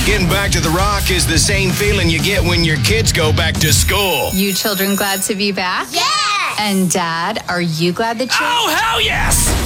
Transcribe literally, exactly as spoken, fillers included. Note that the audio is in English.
Getting back to the Rock is the same feeling you get when your kids go back to school. You children glad to be back? Yeah! And Dad, are you glad that you... Oh, hell yes!